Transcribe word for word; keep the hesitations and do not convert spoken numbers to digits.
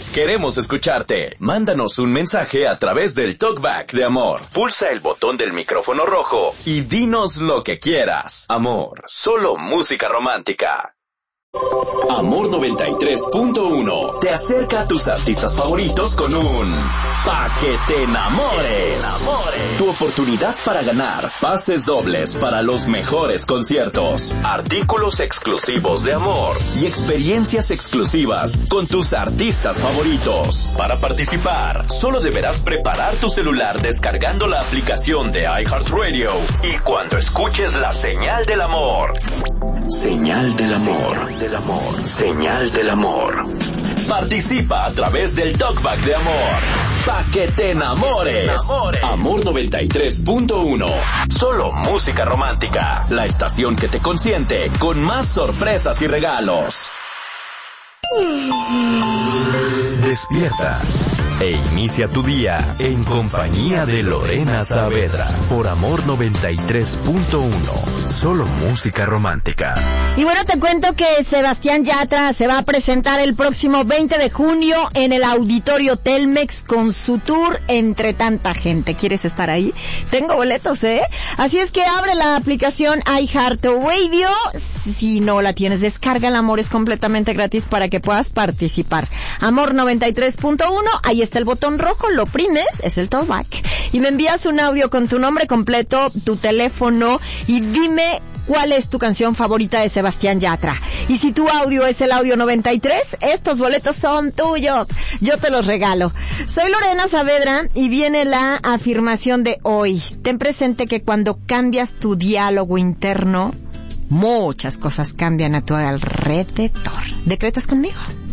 Queremos escucharte. Mándanos un mensaje a través del Talkback de Amor. Pulsa el botón del micrófono rojo y dinos lo que quieras. Amor, solo música romántica. Amor noventa y tres punto uno te acerca a tus artistas favoritos con un Pa' que te enamores. Tu oportunidad para ganar pases dobles para los mejores conciertos, artículos exclusivos de Amor y experiencias exclusivas con tus artistas favoritos. Para participar, solo deberás preparar tu celular descargando la aplicación de iHeartRadio y cuando escuches la señal del amor. Señal del amor. Del amor. Señal del amor. Participa a través del Talkback de Amor. Pa' que te enamores. Amor noventa y tres punto uno. Solo música romántica. La estación que te consiente con más sorpresas y regalos. Despierta e inicia tu día en compañía de Lorena Saavedra por Amor noventa y tres punto uno. Solo música romántica. Y bueno, te cuento que Sebastián Yatra se va a presentar el próximo veinte de junio en el Auditorio Telmex con su tour Entre Tanta Gente. ¿Quieres estar ahí? Tengo boletos, ¿eh? Así es que abre la aplicación iHeartRadio. Si no la tienes, descarga. El Amor es completamente gratis para que puedas participar. Amor noventa y tres punto uno, ahí está el botón rojo, lo oprimes, es el Talkback. Y me envías un audio con tu nombre completo, tu teléfono y dime cuál es tu canción favorita de Sebastián Yatra. Y si tu audio es el audio noventa y tres, estos boletos son tuyos. Yo te los regalo. Soy Lorena Saavedra y viene la afirmación de hoy. Ten presente que cuando cambias tu diálogo interno, muchas cosas cambian a tu alrededor. ¿Decretas conmigo?